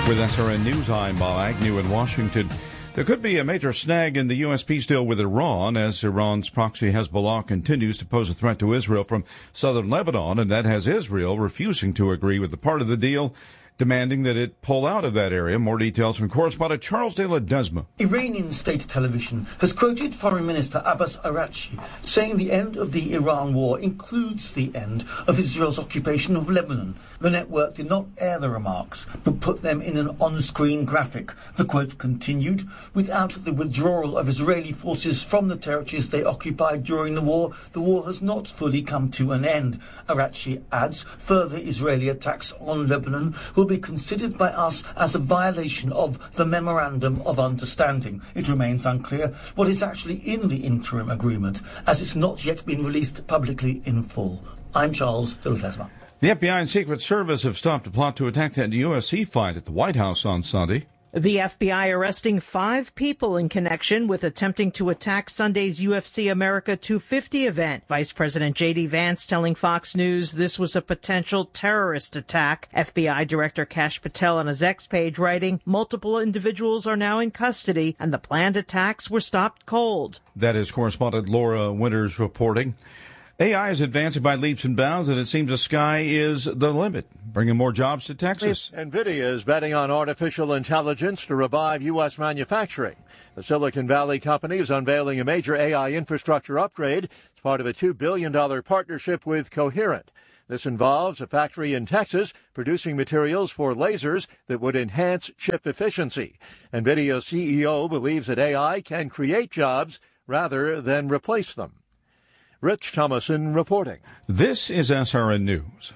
With SRN News, I'm Bob Agnew in Washington. There could be a major snag in the U.S. peace deal with Iran as Iran's proxy Hezbollah continues to pose a threat to Israel from southern Lebanon, and that has Israel refusing to agree with the part of the deal, demanding that it pull out of that area. More details from correspondent Charles de Ledesma. Iranian state television has quoted Foreign Minister Abbas Araghchi saying the end of the Iran war includes the end of Israel's occupation of Lebanon. The network did not air the remarks, but put them in an on-screen graphic. The quote continued, "Without the withdrawal of Israeli forces from the territories they occupied during the war has not fully come to an end." Araghchi adds, further Israeli attacks on Lebanon will be considered by us as a violation of the Memorandum of Understanding. It remains unclear what is actually in the interim agreement, as it's not yet been released publicly in full. I'm Charles de Ledesma. The FBI and Secret Service have stopped a plot to attack that UFC fight at the White House on Sunday. The FBI arresting 5 people in connection with attempting to attack Sunday's UFC America 250 event. Vice President J.D. Vance telling Fox News this was a potential terrorist attack. FBI Director Kash Patel on his X page writing, multiple individuals are now in custody and the planned attacks were stopped cold. That is correspondent Laura Winters reporting. AI is advancing by leaps and bounds, and it seems the sky is the limit, bringing more jobs to Texas. NVIDIA is betting on artificial intelligence to revive U.S. manufacturing. The Silicon Valley company is unveiling a major AI infrastructure upgrade as part of a $2 billion partnership with Coherent. This involves a factory in Texas producing materials for lasers that would enhance chip efficiency. NVIDIA CEO believes that AI can create jobs rather than replace them. Rich Thomason reporting. This is SRN News.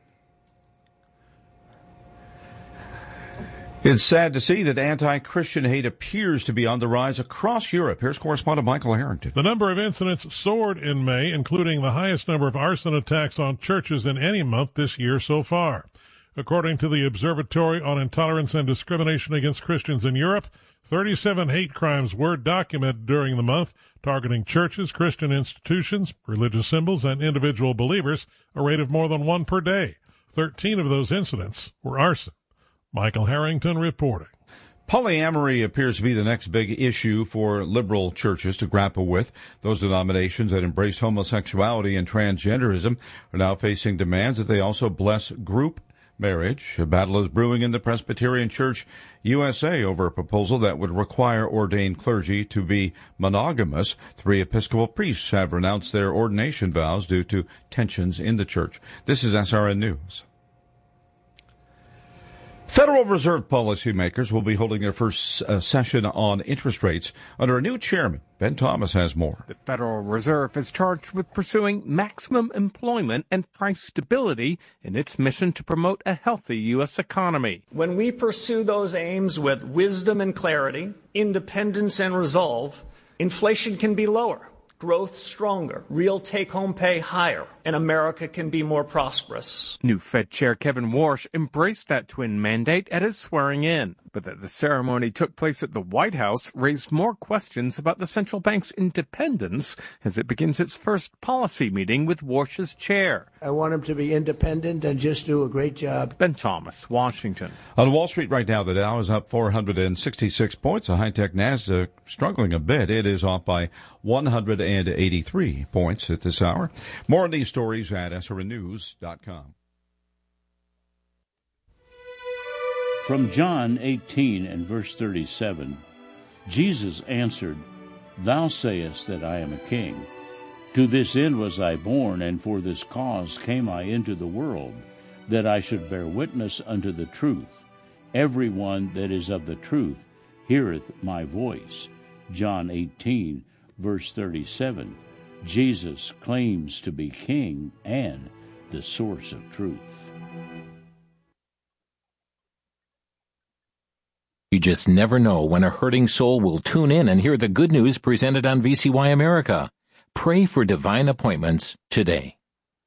It's sad to see that anti-Christian hate appears to be on the rise across Europe. Here's correspondent Michael Harrington. The number of incidents soared in May, including the highest number of arson attacks on churches in any month this year so far. According to the Observatory on Intolerance and Discrimination Against Christians in Europe, 37 hate crimes were documented during the month, targeting churches, Christian institutions, religious symbols, and individual believers, a rate of more than 1 per day. 13 of those incidents were arson. Michael Harrington reporting. Polyamory appears to be the next big issue for liberal churches to grapple with. Those denominations that embrace homosexuality and transgenderism are now facing demands that they also bless group marriage. A battle is brewing in the Presbyterian Church USA over a proposal that would require ordained clergy to be monogamous. 3 Episcopal priests have renounced their ordination vows due to tensions in the church. This is SRN News. Federal Reserve policymakers will be holding their first session on interest rates under a new chairman. Ben Thomas has more. The Federal Reserve is charged with pursuing maximum employment and price stability in its mission to promote a healthy U.S. economy. When we pursue those aims with wisdom and clarity, independence and resolve, inflation can be lower, growth stronger, real take-home pay higher, and America can be more prosperous. New Fed Chair Kevin Warsh embraced that twin mandate at his swearing-in, but that the ceremony took place at the White House raised more questions about the central bank's independence as it begins its first policy meeting with Warsh's chair. I want him to be independent and just do a great job. Ben Thomas, Washington. On Wall Street right now, the Dow is up 466 points. The high-tech Nasdaq struggling a bit. It is off by 183 points at this hour. More on these stories at srnnews.com. From John 18 and verse 37, Jesus answered, "Thou sayest that I am a king. To this end was I born, and for this cause came I into the world, that I should bear witness unto the truth. Every one that is of the truth heareth my voice." John 18, verse 37. Jesus claims to be king and the source of truth. You just never know when a hurting soul will tune in and hear the good news presented on VCY America. Pray for divine appointments today.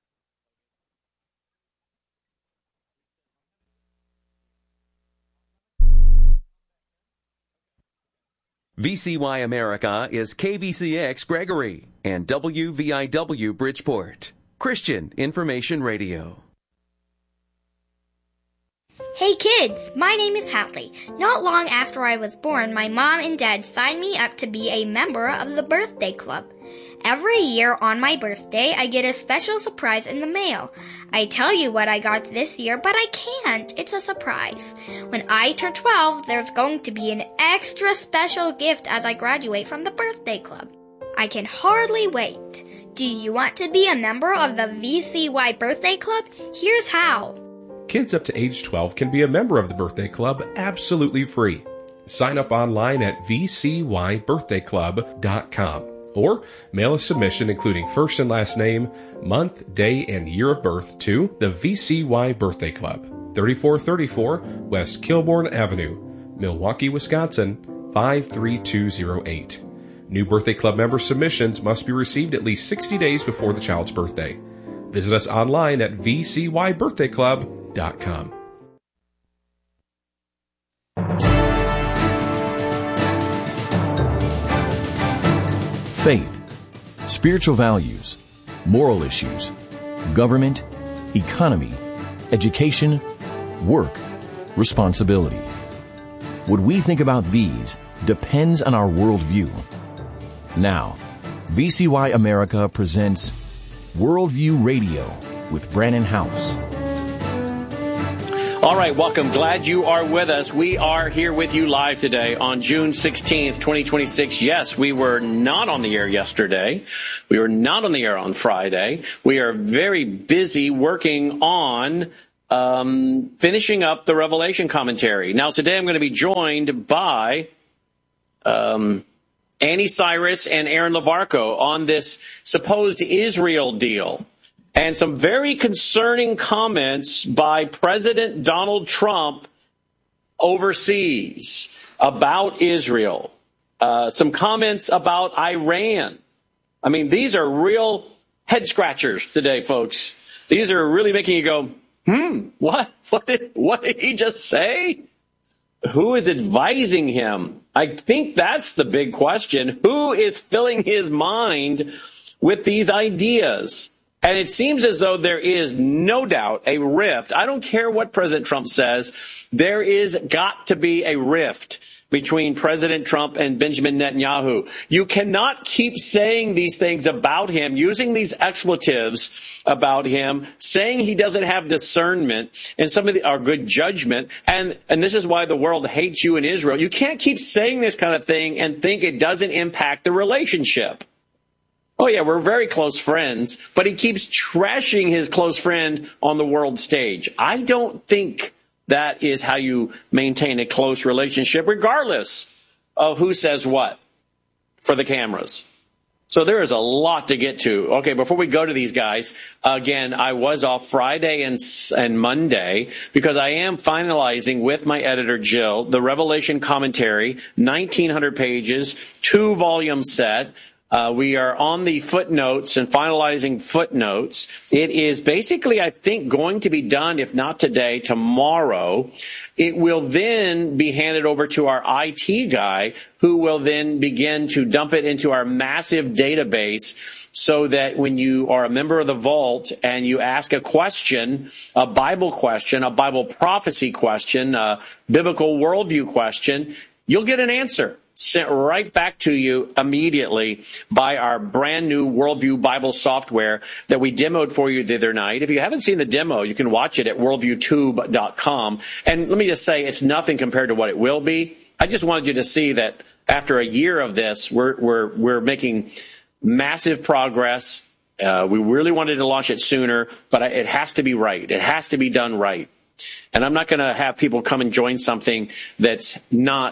VCY America is KVCX Gregory and WVIW Bridgeport. Christian Information Radio. Hey kids, my name is Hadley. Not long after I was born, my mom and dad signed me up to be a member of the birthday club. Every year on my birthday, I get a special surprise in the mail. I tell you what I got this year, but I can't. It's a surprise. When I turn 12, there's going to be an extra special gift as I graduate from the birthday club. I can hardly wait. Do you want to be a member of the VCY birthday club? Here's how. Kids up to age 12 can be a member of the birthday club absolutely free. Sign up online at vcybirthdayclub.com or mail a submission including first and last name, month, day, and year of birth to the VCY Birthday Club, 3434 West Kilbourne Avenue, Milwaukee, Wisconsin, 53208. New birthday club member submissions must be received at least 60 days before the child's birthday. Visit us online at vcybirthdayclub.com. Faith, spiritual values, moral issues, government, economy, education, work, responsibility. What we think about these depends on our worldview. Now, VCY America presents Worldview Radio with Brannon Howse. All right, welcome. Glad you are with us. We are here with you live today on June 16th, 2026. Yes, we were not on the air yesterday. We were not on the air on Friday. We are very busy working on finishing up the Revelation commentary. Now, today I'm going to be joined by Annie Cyrus and Aaron Lavarco on this supposed Israel deal. And some very concerning comments by President Donald Trump overseas about Israel. Some comments about Iran. I mean, these are real head scratchers today, folks. These are really making you go, what did he just say? Who is advising him? I think that's the big question. Who is filling his mind with these ideas? And it seems as though there is no doubt a rift. I don't care what President Trump says. There is got to be a rift between President Trump and Benjamin Netanyahu. You cannot keep saying these things about him, using these expletives about him, saying he doesn't have discernment and some of our good judgment. And this is why the world hates you in Israel. You can't keep saying this kind of thing and think it doesn't impact the relationship. Oh, yeah, we're very close friends, but he keeps trashing his close friend on the world stage. I don't think that is how you maintain a close relationship, regardless of who says what for the cameras. So there is a lot to get to. Okay, before we go to these guys, again, I was off Friday and Monday because I am finalizing with my editor, Jill, the Revelation commentary, 1,900 pages, 2-volume set. We are on the footnotes and finalizing footnotes. It is basically, I think, going to be done, if not today, tomorrow. It will then be handed over to our IT guy, who will then begin to dump it into our massive database so that when you are a member of the Vault and you ask a question, a Bible prophecy question, a biblical worldview question, you'll get an answer sent right back to you immediately by our brand new Worldview Bible software that we demoed for you the other night. If you haven't seen the demo, you can watch it at worldviewtube.com. And let me just say, it's nothing compared to what it will be. I just wanted you to see that after a year of this, we're making massive progress. We really wanted to launch it sooner, but it has to be right. It has to be done right. And I'm not going to have people come and join something that's not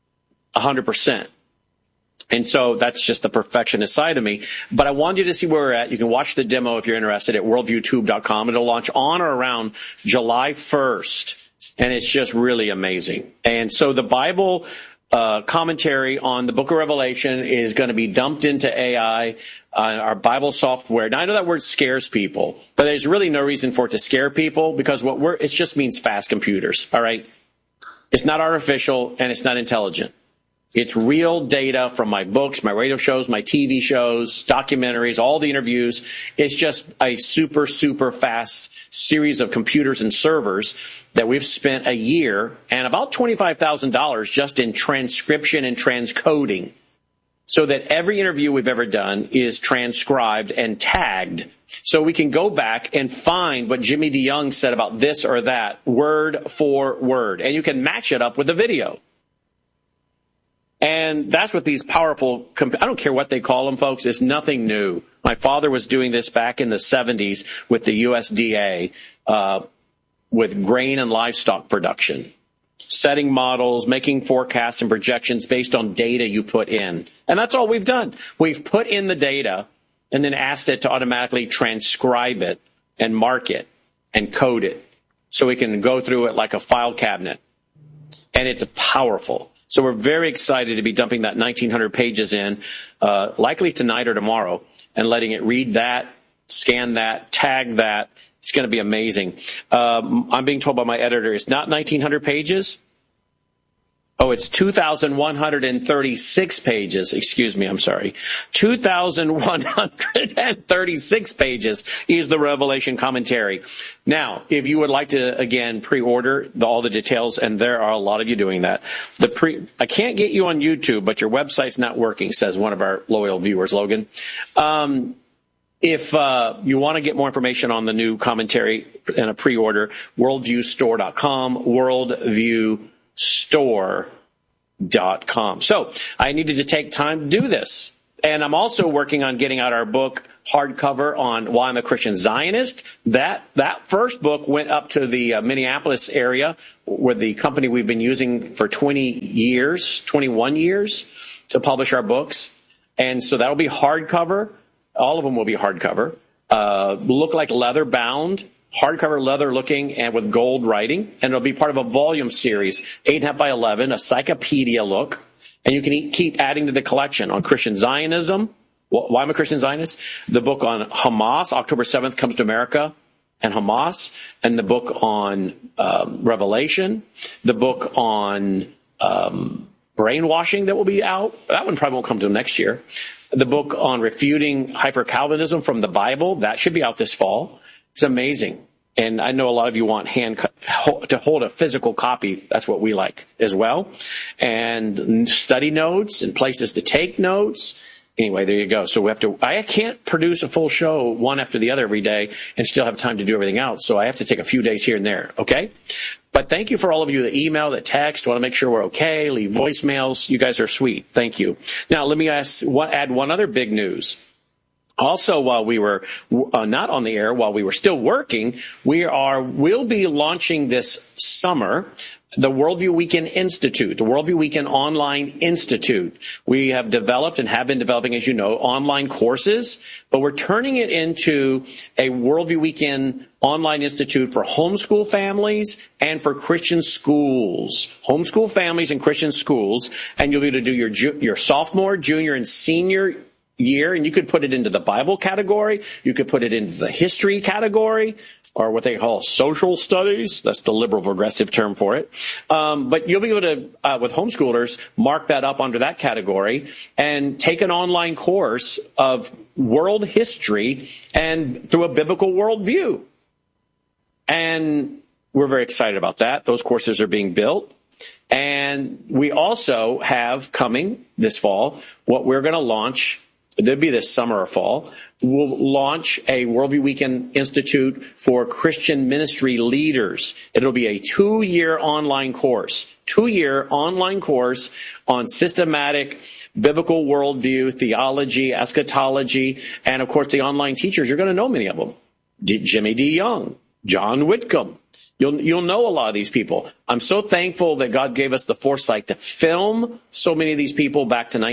100%. And so that's just the perfectionist side of me. But I want you to see where we're at. You can watch the demo if you're interested at worldviewtube.com. It'll launch on or around July 1st. And it's just really amazing. And so the Bible commentary on the book of Revelation is going to be dumped into AI, our Bible software. Now, I know that word scares people, but there's really no reason for it to scare people because it just means fast computers. All right. It's not artificial and it's not intelligent. It's real data from my books, my radio shows, my TV shows, documentaries, all the interviews. It's just a super, super fast series of computers and servers that we've spent a year and about $25,000 just in transcription and transcoding, so that every interview we've ever done is transcribed and tagged, so we can go back and find what Jimmy DeYoung said about this or that, word for word, and you can match it up with the video. And that's what these powerful, I don't care what they call them, folks, it's nothing new. My father was doing this back in the 70s with the USDA, with grain and livestock production, setting models, making forecasts and projections based on data you put in. And that's all we've done. We've put in the data and then asked it to automatically transcribe it and mark it and code it so we can go through it like a file cabinet. And it's powerful. So we're very excited to be dumping that 1,900 pages in, likely tonight or tomorrow, and letting it read that, scan that, tag that. It's going to be amazing. I'm being told by my editor it's not 1,900 pages. Oh, it's 2,136 pages. Excuse me, I'm sorry. 2,136 pages is the Revelation commentary. Now, if you would like to, again, pre-order all the details, and there are a lot of you doing that. I can't get you on YouTube, but your website's not working, says one of our loyal viewers, Logan. If you want to get more information on the new commentary and a pre-order, worldviewstore.com, worldviewstore.com. So I needed to take time to do this. And I'm also working on getting out our book hardcover on Why I'm a Christian Zionist. That first book went up to the Minneapolis area, where the company we've been using for 21 years to publish our books. And so that'll be hardcover. All of them will be hardcover. Look like leather bound, hardcover leather looking, and with gold writing. And it'll be part of a volume series, 8.5 by 11, a Psychopedia look. And you can keep adding to the collection on Christian Zionism. Why I'm a Christian Zionist? The book on Hamas, October 7th Comes to America, and Hamas. And the book on Revelation. The book on brainwashing that will be out. That one probably won't come till next year. The book on refuting hyper-Calvinism from the Bible, that should be out this fall. It's amazing. And I know a lot of you want to hold a physical copy. That's what we like as well. And study notes and places to take notes. Anyway, there you go. So I can't produce a full show one after the other every day and still have time to do everything else. So I have to take a few days here and there. Okay. But thank you for all of you that email, that text, want to make sure we're okay, leave voicemails. You guys are sweet. Thank you. Now, let me add one other big news. Also, while we were not on the air, while we were still working, we'll be launching this summer the Worldview Weekend Institute, the Worldview Weekend Online Institute. We have developed and have been developing, as you know, online courses, but we're turning it into a Worldview Weekend Online Institute for homeschool families and for Christian schools. Homeschool families and Christian schools, and you'll be able to do your sophomore, junior, and senior year, and you could put it into the Bible category, you could put it into the history category, or what they call social studies. That's the liberal progressive term for it. But you'll be able to, with homeschoolers, mark that up under that category and take an online course of world history and through a biblical worldview. And we're very excited about that. Those courses are being built. And we also have coming this fall what we're going to launch. There'll be this summer or fall. We'll launch a Worldview Weekend Institute for Christian ministry leaders. It'll be a 2-year online course. 2-year online course on systematic biblical worldview, theology, eschatology, and of course the online teachers. You're going to know many of them. Jimmy DeYoung, John Whitcomb. You'll know a lot of these people. I'm so thankful that God gave us the foresight to film so many of these people back to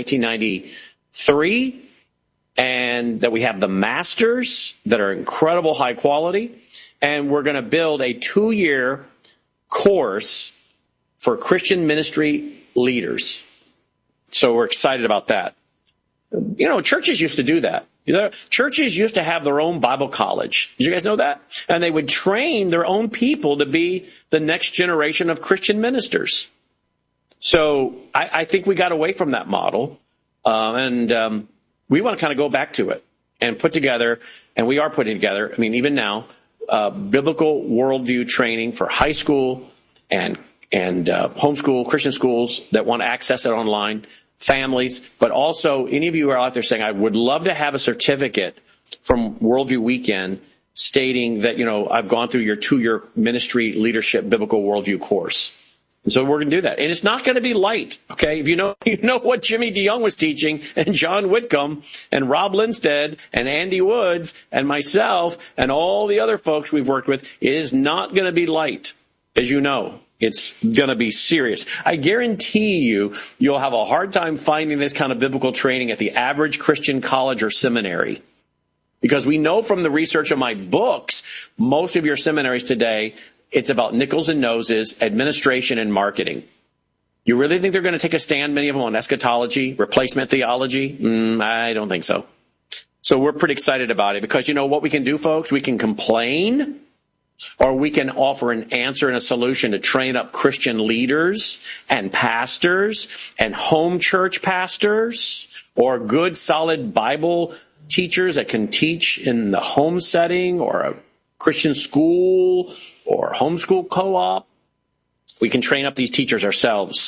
1993. And that we have the masters that are incredible high quality. And we're going to build a 2-year course for Christian ministry leaders. So we're excited about that. You know, churches used to do that. Churches used to have their own Bible college. Did you guys know that? And they would train their own people to be the next generation of Christian ministers. So I think we got away from that model, and we want to kind of go back to it and put together, and we are putting together, I mean, even now, biblical worldview training for high school and homeschool Christian schools that want to access it online, families, but also any of you who are out there saying, I would love to have a certificate from Worldview Weekend stating that, I've gone through your 2-year ministry leadership biblical worldview course. And so we're going to do that. And it's not going to be light, okay? If you know what Jimmy DeYoung was teaching, and John Whitcomb, and Rob Linstead, and Andy Woods, and myself, and all the other folks we've worked with, it is not going to be light, as you know. It's going to be serious. I guarantee you'll have a hard time finding this kind of biblical training at the average Christian college or seminary. Because we know from the research of my books, most of your seminaries today, it's about nickels and noses, administration, and marketing. You really think they're going to take a stand, many of them, on eschatology, replacement theology? I don't think so. So we're pretty excited about it because you know what we can do, folks? We can complain, or we can offer an answer and a solution to train up Christian leaders and pastors and home church pastors or good, solid Bible teachers that can teach in the home setting or a Christian school or homeschool co-op. We can train up these teachers ourselves.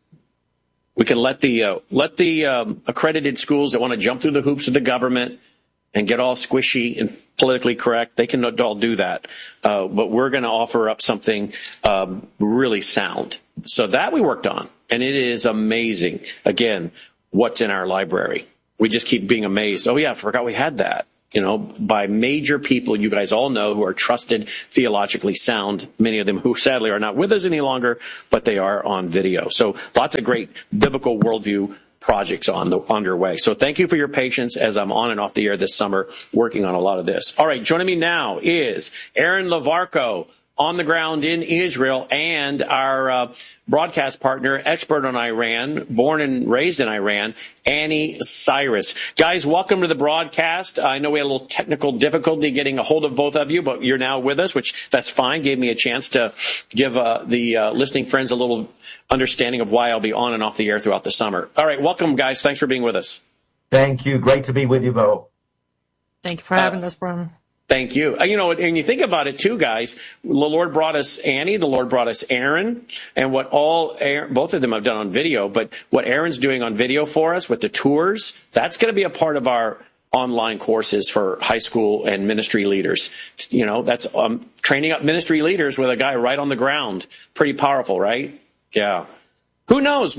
We can let the accredited schools that want to jump through the hoops of the government and get all squishy and politically correct, they can all do that. But we're going to offer up something really sound. So that we worked on, and it is amazing, again, what's in our library. We just keep being amazed. Oh, yeah, I forgot we had that. By major people you guys all know who are trusted, theologically sound, many of them who sadly are not with us any longer, but they are on video. So lots of great biblical worldview projects underway. So thank you for your patience as I'm on and off the air this summer working on a lot of this. All right, joining me now is Aaron Lavarco, on the ground in Israel, and our broadcast partner, expert on Iran, born and raised in Iran, Annie Cyrus. Guys, welcome to the broadcast. I know we had a little technical difficulty getting a hold of both of you, but you're now with us, which that's fine. Gave me a chance to give the listening friends a little understanding of why I'll be on and off the air throughout the summer. All right, welcome, guys. Thanks for being with us. Thank you. Great to be with you, Bo. Thank you for having us, Brian. Thank you. And you think about it too, guys. The Lord brought us Annie. The Lord brought us Aaron. And both of them have done on video, but what Aaron's doing on video for us with the tours, that's going to be a part of our online courses for high school and ministry leaders. That's training up ministry leaders with a guy right on the ground. Pretty powerful, right? Yeah. Who knows?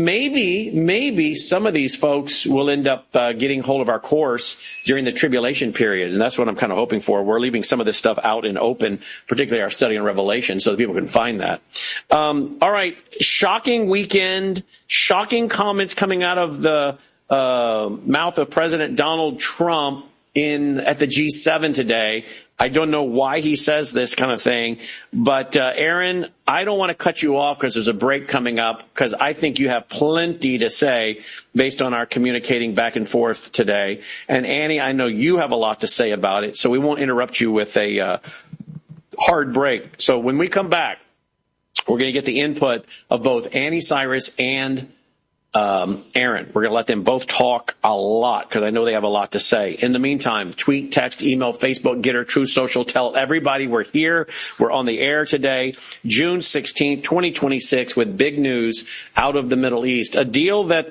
Maybe some of these folks will end up getting hold of our course during the tribulation period, and that's what I'm kind of hoping for. We're leaving some of this stuff out and open, particularly our study on Revelation, so that people can find that. All right, shocking weekend, shocking comments coming out of the mouth of President Donald Trump at the G7 today. I don't know why he says this kind of thing, but Aaron, I don't want to cut you off because there's a break coming up, because I think you have plenty to say based on our communicating back and forth today. And Annie, I know you have a lot to say about it, so we won't interrupt you with a hard break. So when we come back, we're going to get the input of both Annie Cyrus and Aaron. We're going to let them both talk a lot because I know they have a lot to say. In the meantime, tweet, text, email, Facebook, Getter, True Social, tell everybody we're here. We're on the air today, June 16th, 2026, with big news out of the Middle East. A deal that,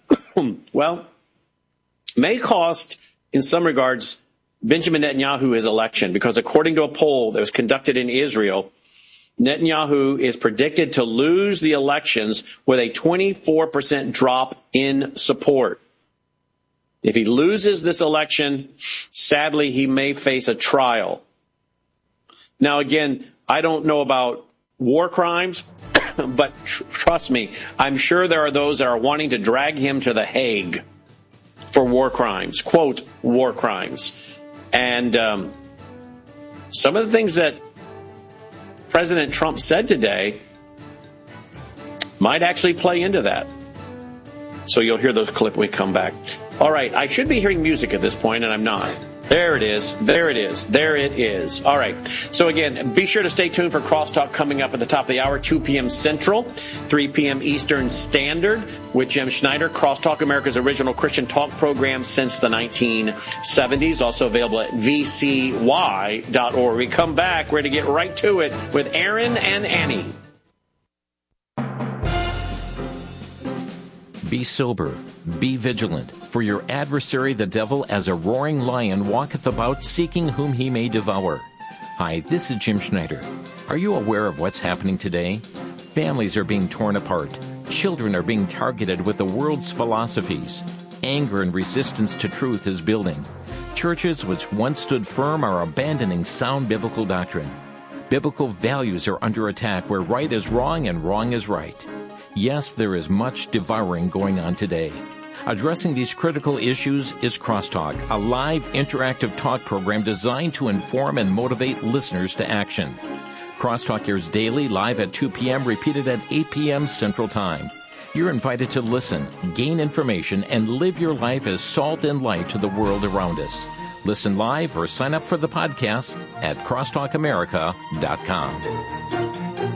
may cost, in some regards, Benjamin Netanyahu his election, because according to a poll that was conducted in Israel, Netanyahu is predicted to lose the elections with a 24% drop in support. If he loses this election, sadly, he may face a trial. Now, again, I don't know about war crimes, but trust me, I'm sure there are those that are wanting to drag him to The Hague for war crimes, quote, war crimes. And some of the things that President Trump said today might actually play into that. So you'll hear those clips when we come back. All right, I should be hearing music at this point, and I'm not. There it is. There it is. There it is. All right. So again, be sure to stay tuned for Crosstalk coming up at the top of the hour, 2 p.m. Central, 3 p.m. Eastern Standard with Jim Schneider. Crosstalk, America's original Christian talk program since the 1970s. Also available at vcy.org. We come back. We're going to get right to it with Aaron and Annie. Be sober, be vigilant, for your adversary the devil as a roaring lion walketh about seeking whom he may devour. Hi, this is Jim Schneider. Are you aware of what's happening today? Families are being torn apart. Children are being targeted with the world's philosophies. Anger and resistance to truth is building. Churches which once stood firm are abandoning sound biblical doctrine. Biblical values are under attack where right is wrong and wrong is right. Yes, there is much devouring going on today. Addressing these critical issues is Crosstalk, a live interactive talk program designed to inform and motivate listeners to action. Crosstalk airs daily, live at 2 p.m., repeated at 8 p.m. Central Time. You're invited to listen, gain information, and live your life as salt and light to the world around us. Listen live or sign up for the podcast at crosstalkamerica.com.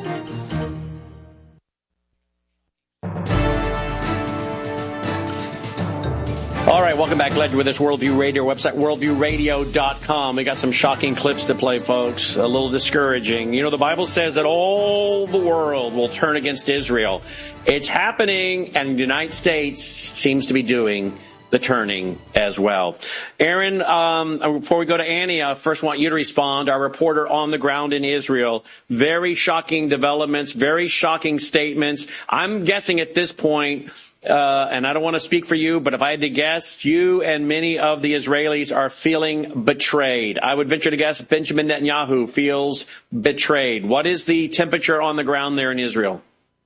All right, welcome back. Glad you're with us. Worldview Radio website, worldviewradio.com. We got some shocking clips to play, folks. A little discouraging. You know, the Bible says that all the world will turn against Israel. It's happening, and the United States seems to be doing the turning as well. Aaron, before we go to Annie, I first want you to respond. Our reporter on the ground in Israel. Very shocking developments, very shocking statements. I'm guessing at this point, and I don't want to speak for you, but if I had to guess, you and many of the Israelis are feeling betrayed. I would venture to guess Benjamin Netanyahu feels betrayed. What is the temperature on the ground there in Israel?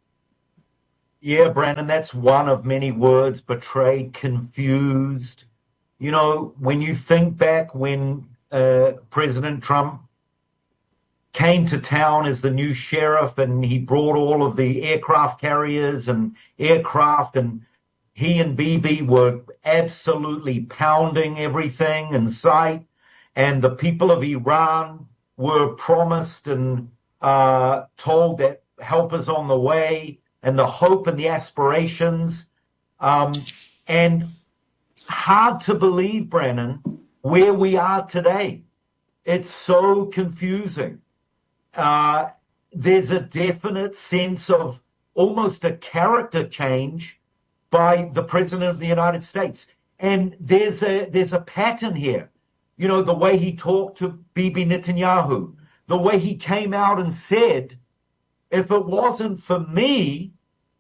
Yeah, Brandon, that's one of many words, betrayed, confused. You know, when you think back when President Trump came to town as the new sheriff and he brought all of the aircraft carriers and aircraft, and he and Bibi were absolutely pounding everything in sight, and the people of Iran were promised and told that help is on the way, and the hope and the aspirations. And hard to believe, Brennan, where we are today. It's so confusing. There's a definite sense of almost a character change by the President of the United States. And there's a pattern here. You know, the way he talked to Bibi Netanyahu, the way he came out and said, if it wasn't for me,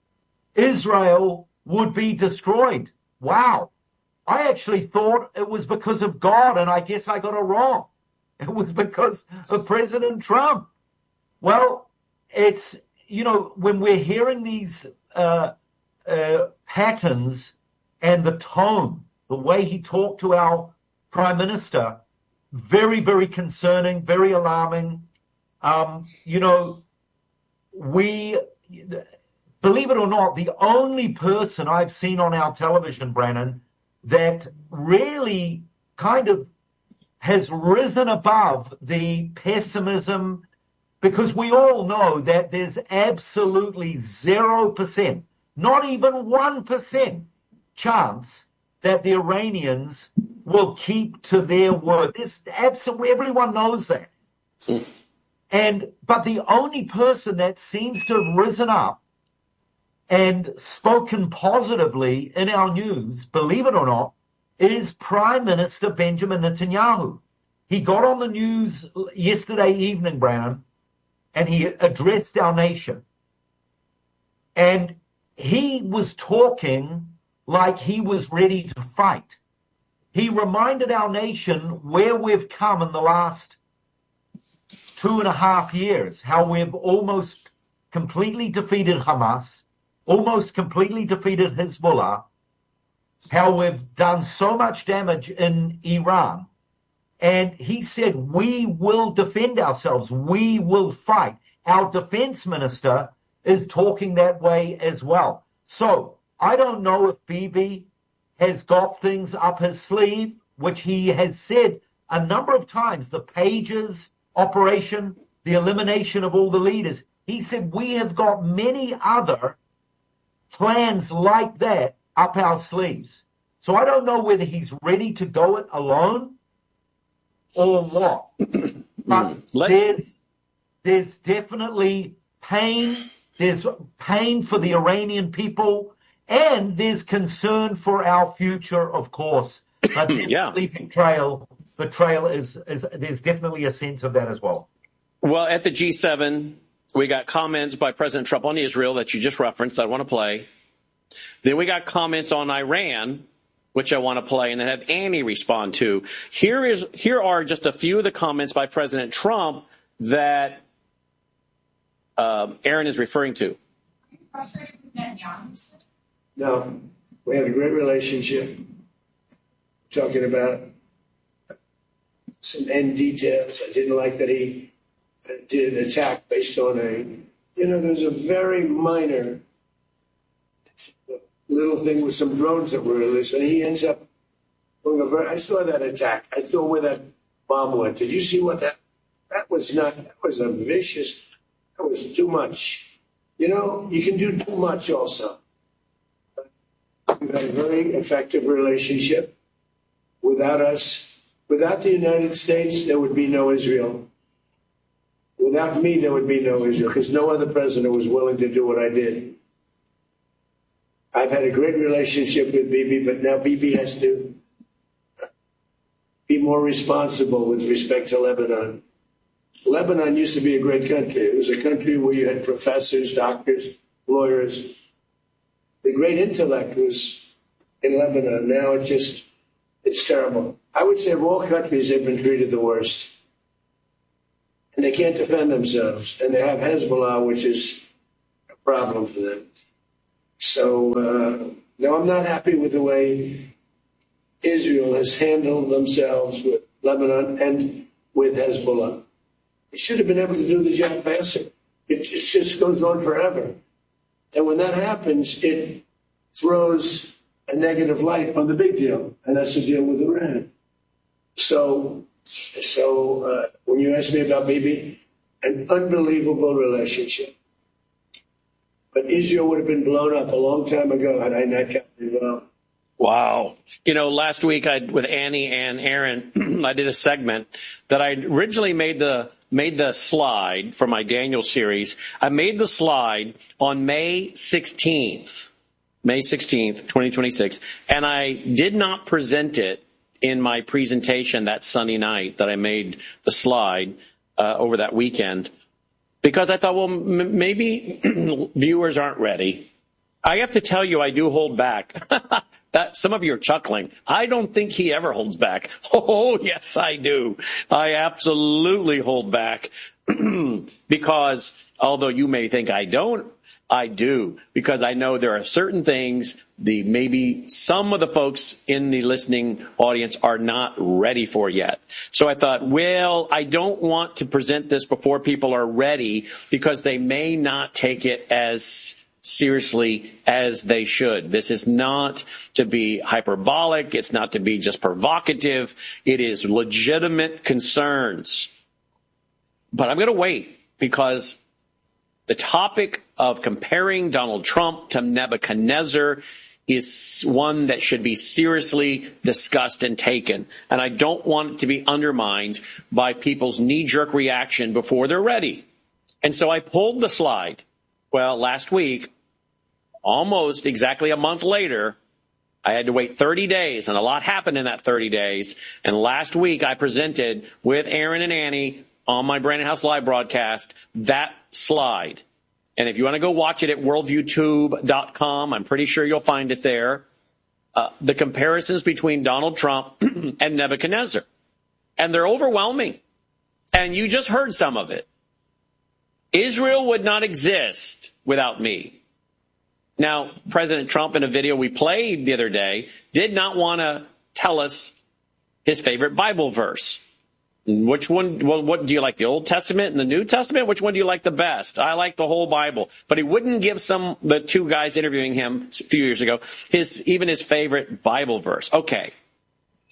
Israel would be destroyed. Wow. I actually thought it was because of God, and I guess I got it wrong. It was because of President Trump. Well, it's, you know, when we're hearing these patterns and the tone, the way he talked to our Prime Minister, very, very concerning, very alarming. You know, believe it or not, the only person I've seen on our television, Brannon, that really kind of has risen above the pessimism, because we all know that there's absolutely 0%, not even 1% chance that the Iranians will keep to their word. This absolutely, everyone knows that. But the only person that seems to have risen up and spoken positively in our news, believe it or not, is Prime Minister Benjamin Netanyahu. He got on the news yesterday evening, Brannon, and he addressed our nation. And he was talking like he was ready to fight. He reminded our nation where we've come in the last 2.5 years, how we've almost completely defeated Hamas, almost completely defeated Hezbollah, how we've done so much damage in Iran. And he said, we will defend ourselves. We will fight. Our defense minister is talking that way as well. So I don't know if Bibi has got things up his sleeve, which he has said a number of times, the Pages operation, the elimination of all the leaders. He said, we have got many other plans like that up our sleeves. So I don't know whether he's ready to go it alone or what. But there's definitely pain. There's pain for the Iranian people, and there's concern for our future, of course. But definitely betrayal is there's definitely a sense of that as well. Well, at the G7, we got comments by President Trump on Israel that you just referenced. I want to play. Then we got comments on Iran, which I want to play, and then have Annie respond to. Here are just a few of the comments by President Trump that Aaron is referring to. No, we had a great relationship. Talking about some end details. I didn't like that he did an attack based on there's a very minor little thing with some drones that were released, and he ends up doing I saw that attack. I saw where that bomb went. Did you see what that was a vicious, that was too much. You can do too much also. We've had a very effective relationship. Without the United States, there would be no Israel. Without me, there would be no Israel, because no other president was willing to do what I did. I've had a great relationship with Bibi, but now Bibi has to be more responsible with respect to Lebanon. Lebanon used to be a great country. It was a country where you had professors, doctors, lawyers. The great intellect was in Lebanon. Now it's terrible. I would say of all countries, they've been treated the worst. And they can't defend themselves. And they have Hezbollah, which is a problem for them. So, no, I'm not happy with the way Israel has handled themselves with Lebanon and with Hezbollah. They should have been able to do the job faster. It just goes on forever. And when that happens, it throws a negative light on the big deal, and that's the deal with Iran. So when you ask me about Bibi, an unbelievable relationship. But Israel would have been blown up a long time ago had I not gotten involved. Wow. Last week with Annie and Aaron, I did a segment that I originally made the slide for my Daniel series. I made the slide on May 16th, 2026, and I did not present it in my presentation that Sunday night that I made the slide over that weekend, because I thought, well, maybe viewers aren't ready. I have to tell you, I do hold back. That some of you are chuckling. I don't think he ever holds back. Oh, yes, I do. I absolutely hold back because although you may think I don't, I do, because I know there are certain things maybe some of the folks in the listening audience are not ready for yet. So I thought, well, I don't want to present this before people are ready because they may not take it as seriously as they should. This is not to be hyperbolic. It's not to be just provocative. It is legitimate concerns. But I'm going to wait because the topic of comparing Donald Trump to Nebuchadnezzar is one that should be seriously discussed and taken. And I don't want it to be undermined by people's knee-jerk reaction before they're ready. And so I pulled the slide. Well, last week, almost exactly a month later, I had to wait 30 days, and a lot happened in that 30 days. And last week, I presented with Aaron and Annie on my Brandon House Live broadcast that slide. And if you want to go watch it at worldviewtube.com, I'm pretty sure you'll find it there. The comparisons between Donald Trump and Nebuchadnezzar. And they're overwhelming. And you just heard some of it. Israel would not exist without me. Now, President Trump, in a video we played the other day, did not want to tell us his favorite Bible verse. Which one? Well, what do you like, the Old Testament and the New Testament? Which one do you like the best? I like the whole Bible. But he wouldn't give the two guys interviewing him a few years ago, his favorite Bible verse. Okay.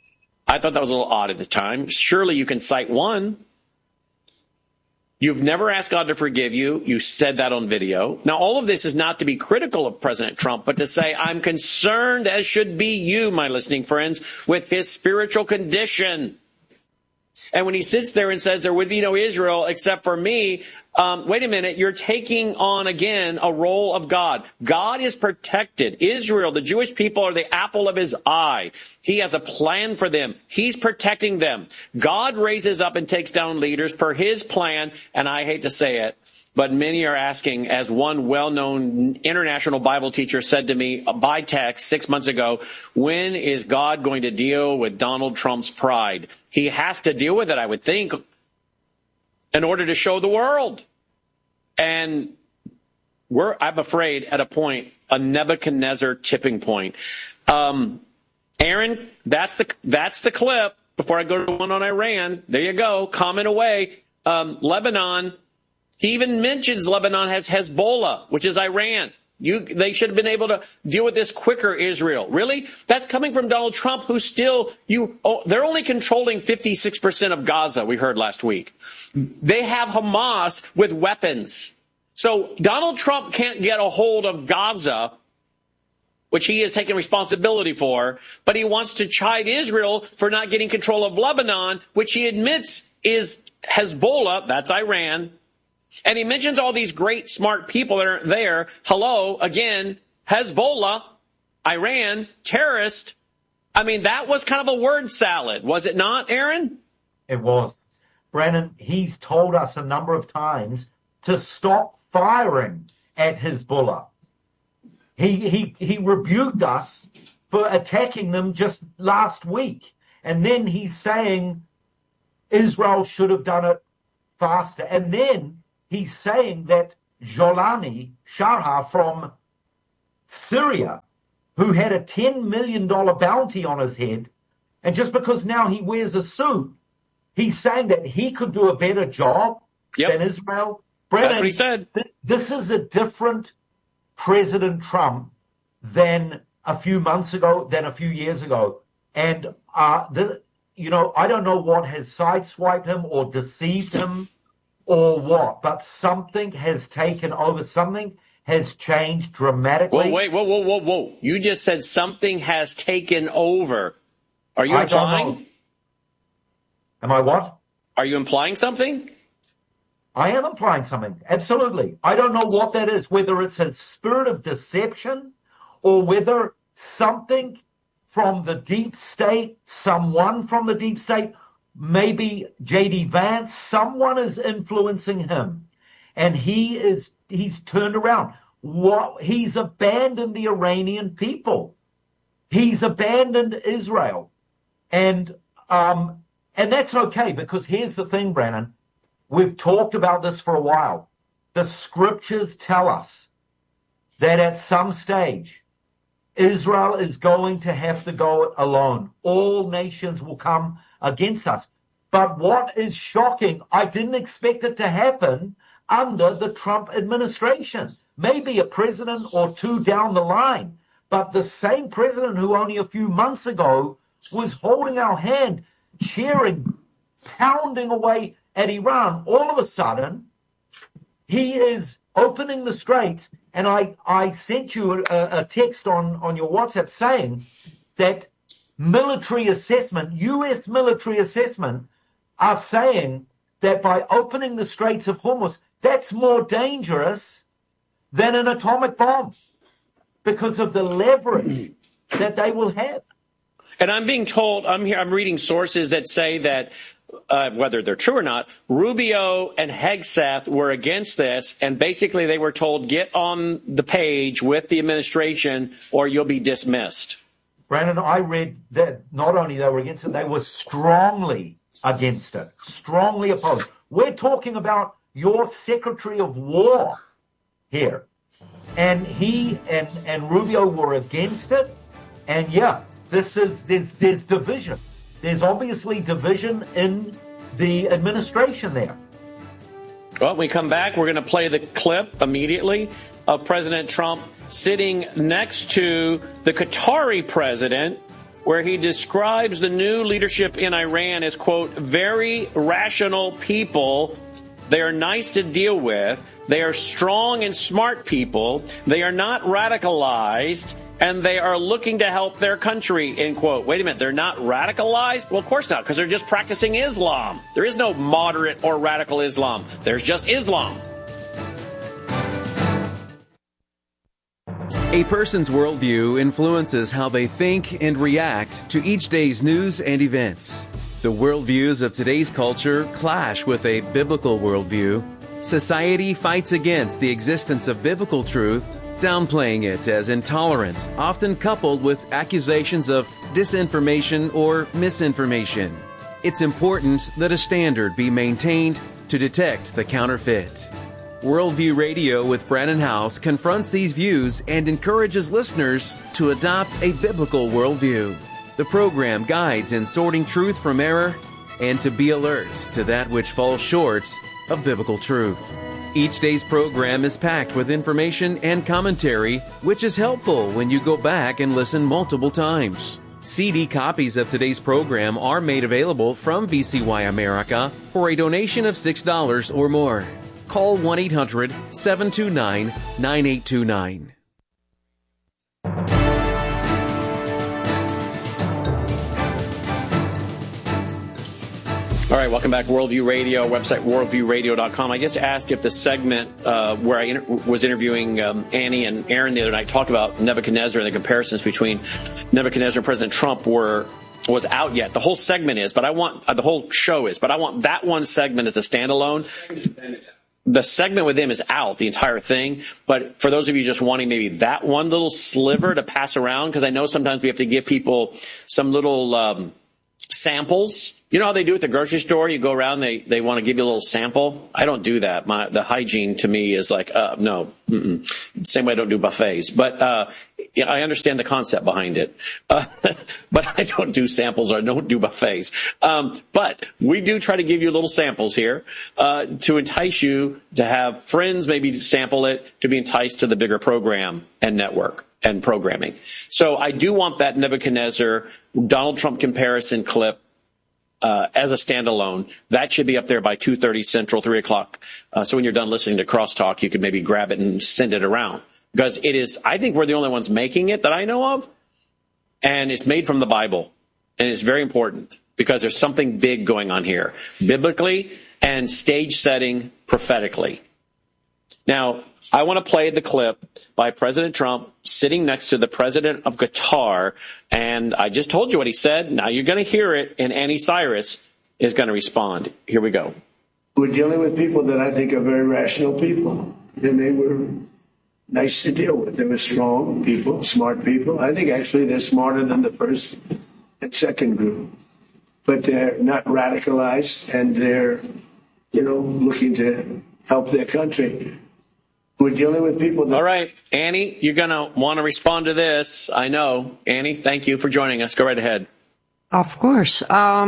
I thought that was a little odd at the time. Surely you can cite one. You've never asked God to forgive you. You said that on video. Now, all of this is not to be critical of President Trump, but to say I'm concerned, as should be you, my listening friends, with his spiritual condition. And when he sits there and says there would be no Israel except for me, wait a minute, you're taking on again a role of God. God is protected. Israel, the Jewish people, are the apple of his eye. He has a plan for them. He's protecting them. God raises up and takes down leaders per his plan, and I hate to say it, but many are asking, as one well-known international Bible teacher said to me by text 6 months ago, when is God going to deal with Donald Trump's pride? He has to deal with it, I would think, in order to show the world. And I'm afraid, at a point, a Nebuchadnezzar tipping point. Aaron, that's the clip. Before I go to the one on Iran, there you go. Comment away. Lebanon. He even mentions Lebanon has Hezbollah, which is Iran. They should have been able to deal with this quicker, Israel. Really? That's coming from Donald Trump, who's still, they're only controlling 56% of Gaza, we heard last week. They have Hamas with weapons. So Donald Trump can't get a hold of Gaza, which he has taken responsibility for, but he wants to chide Israel for not getting control of Lebanon, which he admits is Hezbollah, that's Iran. And he mentions all these great, smart people that are there. Hello, again, Hezbollah, Iran, terrorist. I mean, that was kind of a word salad, was it not, Aaron? It was. Brandon, he's told us a number of times to stop firing at Hezbollah. He rebuked us for attacking them just last week. And then he's saying Israel should have done it faster. And then he's saying that Jolani Sharha from Syria, who had a $10 million bounty on his head, and just because now he wears a suit, he's saying that he could do a better job than Israel. Brennan, that's what he said. This is a different President Trump than a few months ago, than a few years ago. And, I don't know what has sideswiped him or deceived him or what, but something has taken over. Something has changed dramatically. Whoa. You just said something has taken over. Are you implying? Am I what? Are you implying something? I am implying something. Absolutely. I don't know what that is, whether it's a spirit of deception or whether something from the deep state, someone from the deep state, maybe J.D. Vance, someone is influencing him, and he's turned around. He's abandoned the Iranian people. He's abandoned Israel. And that's okay, because here's the thing, Brannon. We've talked about this for a while. The scriptures tell us that at some stage, Israel is going to have to go it alone. All nations will come against us. But what is shocking, I didn't expect it to happen under the Trump administration. Maybe a president or two down the line, but the same president who only a few months ago was holding our hand, cheering, pounding away at Iran, all of a sudden, he is opening the straits. And I sent you a text on your WhatsApp saying that military assessment, U.S. military assessment, are saying that by opening the Straits of Hormuz, that's more dangerous than an atomic bomb because of the leverage that they will have. And I'm being told, I'm reading sources that say that, whether they're true or not, Rubio and Hegseth were against this, and basically they were told, get on the page with the administration or you'll be dismissed. Brandon, I read that not only they were against it, they were strongly against it, strongly opposed. We're talking about your Secretary of War here. And he and Rubio were against it. And there's division. There's obviously division in the administration there. Well, when we come back, we're going to play the clip immediately of President Trump sitting next to the Qatari president where he describes the new leadership in Iran as, quote, very rational people. They are nice to deal with. They are strong and smart people. They are not radicalized, and they are looking to help their country, end quote. Wait a minute, they're not radicalized? Well, of course not, because they're just practicing Islam. There is no moderate or radical Islam. There's just Islam. A person's worldview influences how they think and react to each day's news and events. The worldviews of today's culture clash with a biblical worldview. Society fights against the existence of biblical truth, downplaying it as intolerant, often coupled with accusations of disinformation or misinformation. It's important that a standard be maintained to detect the counterfeit. Worldview Radio with Brannon Howse confronts these views and encourages listeners to adopt a biblical worldview. The program guides in sorting truth from error and to be alert to that which falls short of biblical truth. Each day's program is packed with information and commentary, which is helpful when you go back and listen multiple times. CD copies of today's program are made available from VCY America for a donation of $6 or more. Call 1-800-729-9829. All right, welcome back. Worldview Radio, website worldviewradio.com. I just asked if the segment where I was interviewing Annie and Aaron the other night talked about Nebuchadnezzar and the comparisons between Nebuchadnezzar and President Trump was out yet. The whole segment is, but I want the whole show is, but I want that one segment as a standalone. The segment with him is out, the entire thing. But for those of you just wanting maybe that one little sliver to pass around, because I know sometimes we have to give people some little samples. You know how they do at the grocery store? You go around, they want to give you a little sample. I don't do that. The hygiene to me is like, no. Same way I don't do buffets. But I understand the concept behind it. But I don't do samples or I don't do buffets. But we do try to give you little samples here to entice you to have friends maybe sample it, to be enticed to the bigger program and network and programming. So I do want that Nebuchadnezzar Donald Trump comparison clip as a standalone. That should be up there by 2:30 Central, 3 o'clock. So when you're done listening to Crosstalk, you can maybe grab it and send it around. Because it is, I think we're the only ones making it that I know of. And it's made from the Bible. And it's very important because there's something big going on here, biblically and stage setting prophetically. Now, I want to play the clip by President Trump sitting next to the president of Qatar. And I just told you what he said. Now you're going to hear it, and Annie Cyrus is going to respond. Here we go. We're dealing with people that I think are very rational people, and they were nice to deal with. They were strong people, smart people. I think actually they're smarter than the first and second group. But they're not radicalized, and they're, looking to help their country. We're dealing with people that... All right, Annie, you're going to want to respond to this. I know. Annie, thank you for joining us. Go right ahead. Of course.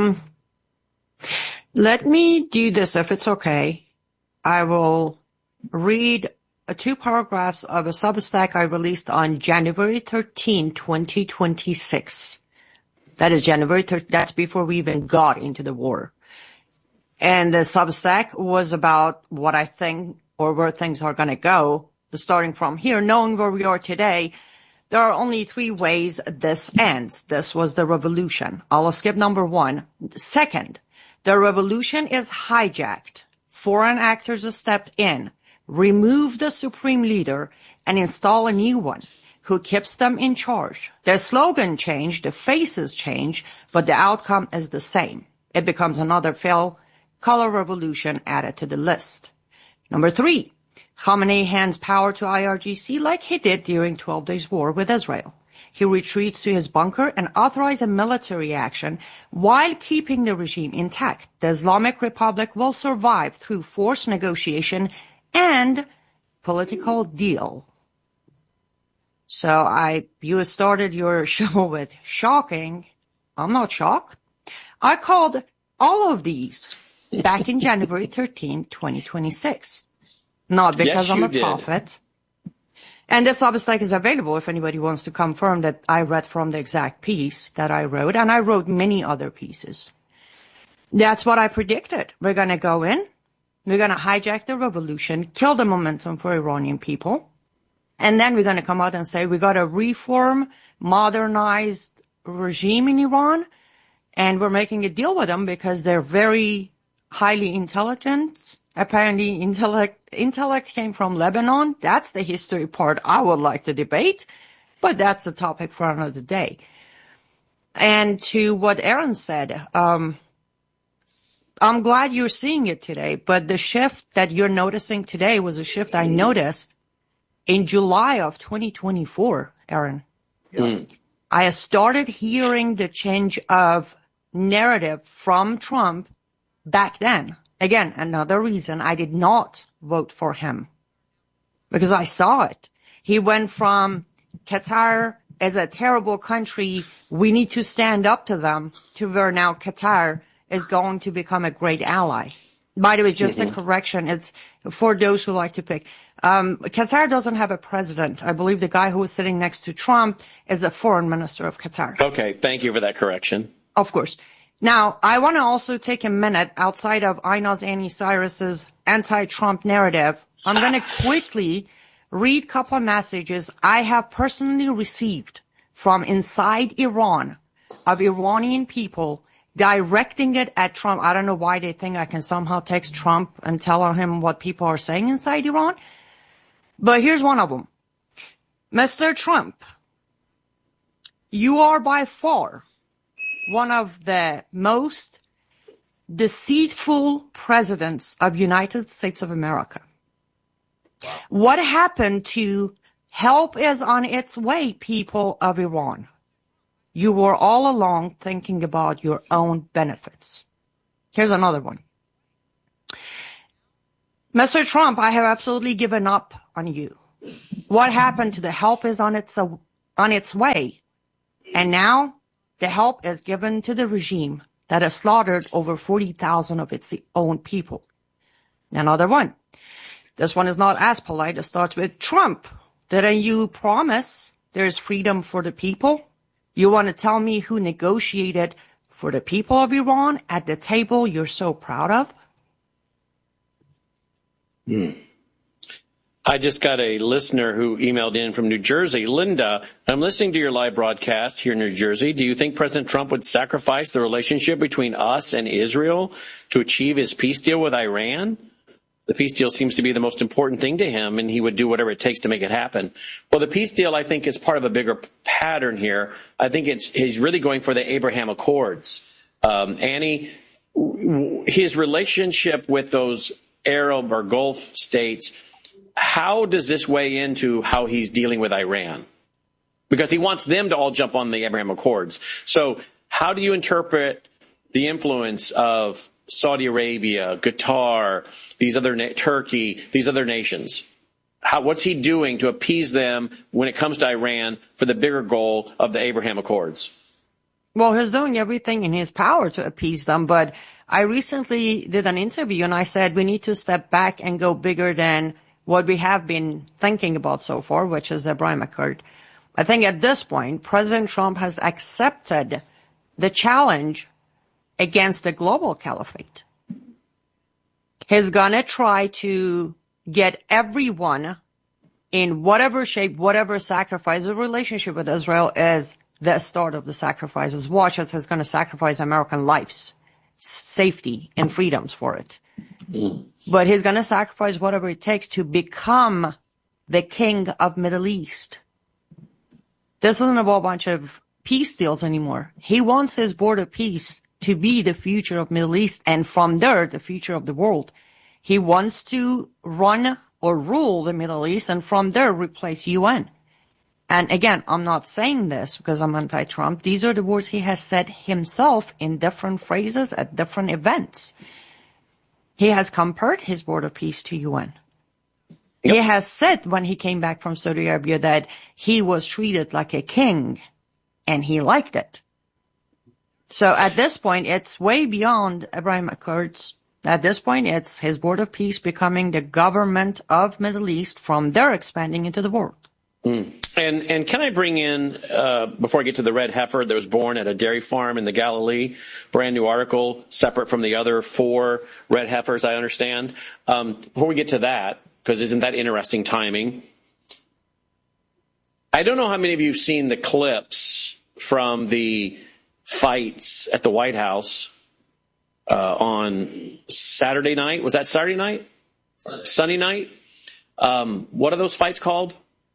Let me do this, if it's okay. I will read 2 paragraphs of a Substack I released on January 13, 2026. That is January 13th. That's before we even got into the war. And the Substack was about what I think or where things are going to go. Starting from here, knowing where we are today, there are only 3 ways this ends. This was the revolution. I'll skip number 1. Second, the revolution is hijacked. Foreign actors have stepped in, remove the supreme leader, and install a new one who keeps them in charge. Their slogan changed, the faces change, but the outcome is the same. It becomes another color revolution added to the list. Number 3, Khamenei hands power to IRGC like he did during 12 Days War with Israel. He retreats to his bunker and authorizes a military action while keeping the regime intact. The Islamic Republic will survive through forced negotiation and political deal. So you started your show with shocking. I'm not shocked. I called all of these back in January 13, 2026. Not because I'm a prophet. And the Substack is available if anybody wants to confirm that I read from the exact piece that I wrote, and I wrote many other pieces. That's what I predicted. We're going to go in, we're going to hijack the revolution, kill the momentum for Iranian people, and then we're going to come out and say we got a reform, modernized regime in Iran, and we're making a deal with them because they're very highly intelligent. Apparently, intellect came from Lebanon. That's the history part I would like to debate, but that's a topic for another day. And to what Aaron said, I'm glad you're seeing it today, but the shift that you're noticing today was a shift I noticed in July of 2024, Aaron. I started hearing the change of narrative from Trump back then. Again, another reason I did not vote for him, because I saw it. He went from Qatar as a terrible country, we need to stand up to them, to where now Qatar is going to become a great ally. By the way, just a correction. It's for those who like to pick. Qatar doesn't have a president. I believe the guy who is sitting next to Trump is the foreign minister of Qatar. Okay. Thank you for that correction. Of course. Now, I want to also take a minute outside of Einaz Annie Cyrus's anti-Trump narrative. I'm going to quickly read a couple of messages I have personally received from inside Iran of Iranian people directing it at Trump. I don't know why they think I can somehow text Trump and tell him what people are saying inside Iran. But here's one of them. Mr. Trump, you are by far one of the most deceitful presidents of United States of America. What happened to help is on its way, people of Iran? You were all along thinking about your own benefits. Here's another one. Mr. Trump, I have absolutely given up on you. What happened to the help is on its way? And now the help is given to the regime that has slaughtered over 40,000 of its own people. Another one. This one is not as polite. It starts with Trump. Didn't you promise there's freedom for the people? You want to tell me who negotiated for the people of Iran at the table you're so proud of? I just got a listener who emailed in from New Jersey. Linda, I'm listening to your live broadcast here in New Jersey. Do you think President Trump would sacrifice the relationship between us and Israel to achieve his peace deal with Iran? The peace deal seems to be the most important thing to him, and he would do whatever it takes to make it happen. Well, the peace deal, I think, is part of a bigger pattern here. I think he's really going for the Abraham Accords. Annie, his relationship with those Arab or Gulf states, how does this weigh into how he's dealing with Iran? Because he wants them to all jump on the Abraham Accords. So how do you interpret the influence of Saudi Arabia, Qatar, Turkey, these other nations? What's he doing to appease them when it comes to Iran for the bigger goal of the Abraham Accords? Well, he's doing everything in his power to appease them, but I recently did an interview and I said we need to step back and go bigger than what we have been thinking about so far, which is the Abraham Accord. I think at this point, President Trump has accepted the challenge against the global caliphate. He's gonna try to get everyone in whatever shape, whatever sacrifice. The relationship with Israel is the start of the sacrifices. Watch as he's gonna sacrifice American lives, safety, and freedoms for it. But he's gonna sacrifice whatever it takes to become the king of Middle East. This isn't about a bunch of peace deals anymore. He wants his border peace to be the future of Middle East, and from there, the future of the world. He wants to run or rule the Middle East, and from there, replace UN. And again, I'm not saying this because I'm anti-Trump. These are the words he has said himself in different phrases at different events. He has compared his border peace to UN. Yep. He has said when he came back from Saudi Arabia that he was treated like a king, and he liked it. So at this point, it's way beyond Abraham Accords. At this point, it's his Board of Peace becoming the government of Middle East from there expanding into the world. And can I bring in, before I get to the red heifer that was born at a dairy farm in the Galilee, brand new article, separate from the other 4 red heifers, I understand. Before we get to that, because isn't that interesting timing? I don't know how many of you have seen the clips from the fights at the White House on Saturday night. Was that Saturday night? Sunday night? What are those fights called?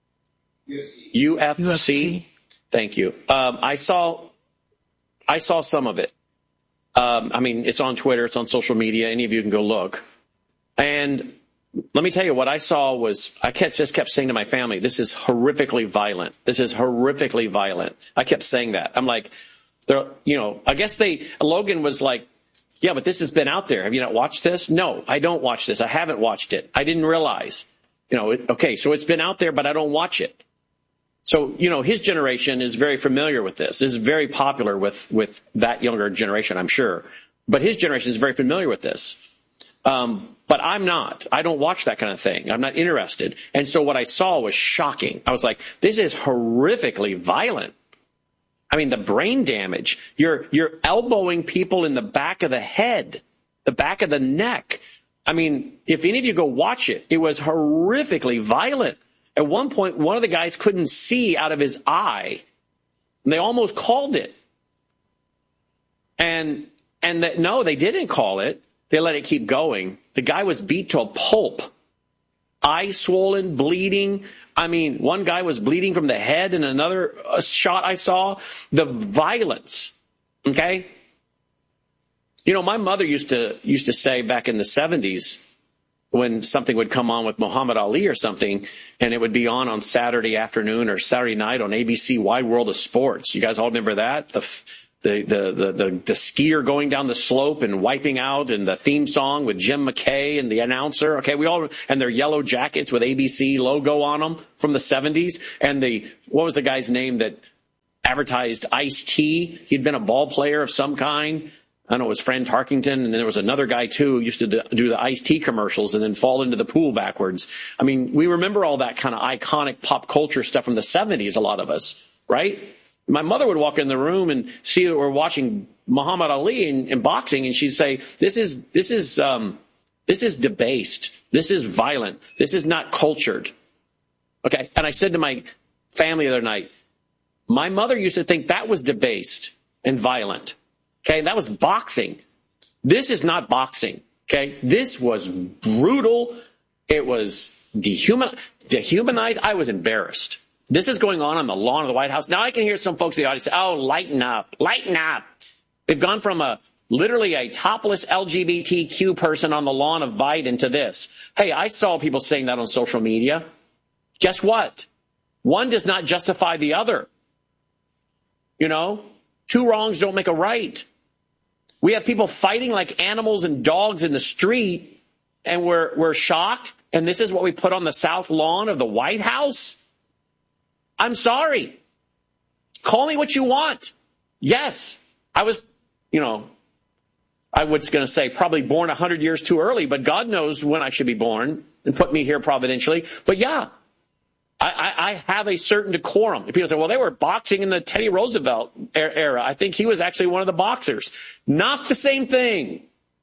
UFC. Thank you. I saw some of it. I mean, it's on Twitter, it's on social media. Any of you can go look. And let me tell you, what I saw was, I just kept saying to my family, this is horrifically violent. This is horrifically violent. I kept saying that. I'm like, I guess Logan was like, yeah, but this has been out there. Have you not watched this? No, I don't watch this. I haven't watched it. I didn't realize. Okay, so it's been out there, but I don't watch it. So, his generation is very familiar with this. This is very popular with that younger generation, I'm sure. But his generation is very familiar with this. But I'm not. I don't watch that kind of thing. I'm not interested. And so what I saw was shocking. I was like, this is horrifically violent. I mean, the brain damage. You're elbowing people in the back of the head, the back of the neck. I mean, if any of you go watch it, it was horrifically violent. At one point, one of the guys couldn't see out of his eye, and they almost called it. And no, they didn't call it. They let it keep going. The guy was beat to a pulp, eye swollen, bleeding. I mean, one guy was bleeding from the head, and another shot I saw. The violence, okay? My mother used to say back in the 70s, when something would come on with Muhammad Ali or something, and it would be on Saturday afternoon or Saturday night on ABC Wide World of Sports. You guys all remember that? The skier going down the slope and wiping out, and the theme song with Jim McKay and the announcer. Okay, and their yellow jackets with ABC logo on them from the 70s. And what was the guy's name that advertised Ice-T? He'd been a ball player of some kind. I don't know, it was Fran Tarkington, and then there was another guy, too, who used to do the Ice-T commercials and then fall into the pool backwards. I mean, we remember all that kind of iconic pop culture stuff from the 70s, a lot of us, right? My mother would walk in the room and see that we're watching Muhammad Ali in boxing, and she'd say, this is debased. This is violent. This is not cultured. Okay, and I said to my family the other night, my mother used to think that was debased and violent. Okay, that was boxing. This is not boxing. Okay, this was brutal. It was dehumanized. I was embarrassed. This is going on the lawn of the White House. Now I can hear some folks in the audience say, oh, lighten up, lighten up. They've gone from literally a topless LGBTQ person on the lawn of Biden to this. Hey, I saw people saying that on social media. Guess what? One does not justify the other. Two wrongs don't make a right. We have people fighting like animals and dogs in the street, and we're shocked, and this is what we put on the south lawn of the White House? I'm sorry. Call me what you want. Yes, I was going to say probably born 100 years too early, but God knows when I should be born and put me here providentially. But yeah, I have a certain decorum. People say, well, they were boxing in the Teddy Roosevelt era. I think he was actually one of the boxers. Not the same thing.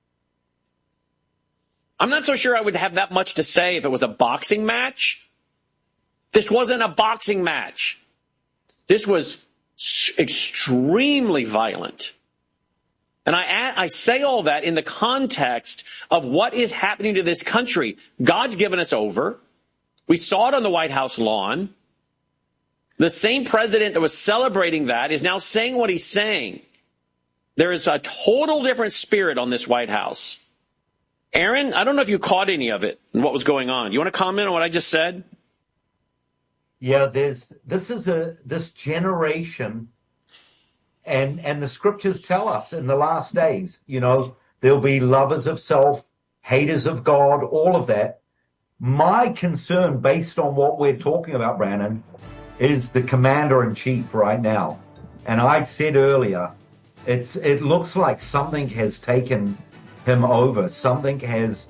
I'm not so sure I would have that much to say if it was a boxing match. This wasn't a boxing match. This was extremely violent. And I say all that in the context of what is happening to this country. God's given us over. We saw it on the White House lawn. The same president that was celebrating that is now saying what he's saying. There is a total different spirit on this White House. Aaron, I don't know if you caught any of it and what was going on. You want to comment on what I just said? Yeah, this generation, and the scriptures tell us in the last days, there'll be lovers of self, haters of God, all of that. My concern, based on what we're talking about, Brandon, is the commander-in-chief right now. And I said earlier, it looks like something has taken him over. Something has,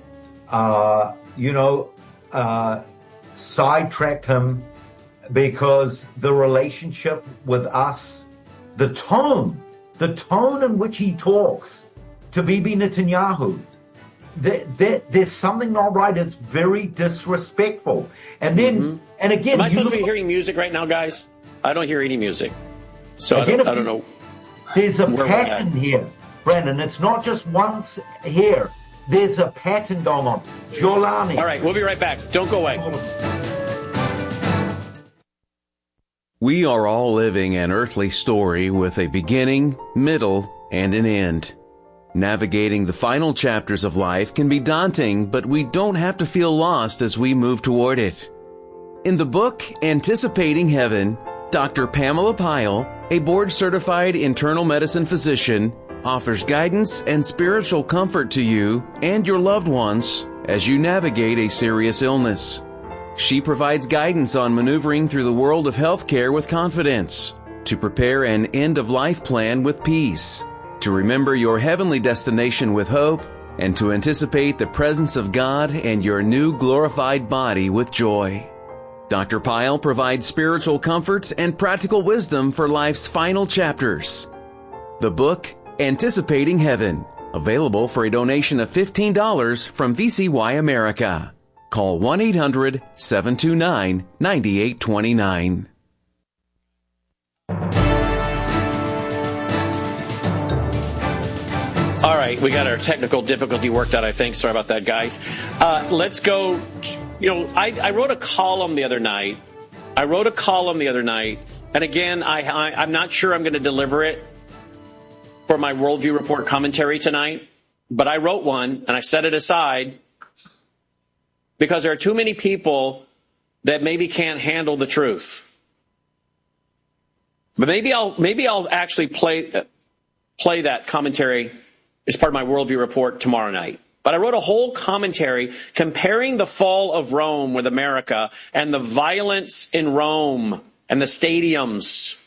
sidetracked him, because the relationship with us, the tone in which he talks to Bibi Netanyahu, there's something not right. It's very disrespectful. And then, and again, am I supposed to be hearing music right now, guys? I don't hear any music, so I don't know. There's a pattern here, Brandon. It's not just once here. There's a pattern going on. Jolani. All right, we'll be right back. Don't go away. We are all living an earthly story with a beginning, middle, and an end. Navigating the final chapters of life can be daunting, but we don't have to feel lost as we move toward it. In the book, Anticipating Heaven, Dr. Pamela Pyle, a board-certified internal medicine physician, offers guidance and spiritual comfort to you and your loved ones as you navigate a serious illness. She provides guidance on maneuvering through the world of healthcare with confidence, to prepare an end-of-life plan with peace, to remember your heavenly destination with hope, and to anticipate the presence of God and your new glorified body with joy. Dr. Pyle provides spiritual comfort and practical wisdom for life's final chapters. The book, Anticipating Heaven, available for a donation of $15 from VCY America. Call 1-800-729-9829. All right, we got our technical difficulty worked out, I think. Sorry about that, guys. Let's go. I wrote a column the other night. And again, I'm not sure I'm going to deliver it for my Worldview Report commentary tonight. But I wrote one, and I set it aside because there are too many people that maybe can't handle the truth. But maybe I'll actually play that commentary as part of my Worldview Report tomorrow night. But I wrote a whole commentary comparing the fall of Rome with America and the violence in Rome and the stadiums